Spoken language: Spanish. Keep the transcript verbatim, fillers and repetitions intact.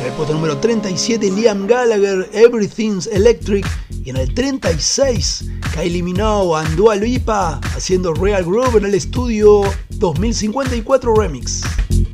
En el puesto número treinta y siete, Liam Gallagher, Everything's Electric. Y en el treinta y seis, Kylie Minogue and Dua Lipa haciendo Real Groove en el estudio dos mil cincuenta y cuatro Remix.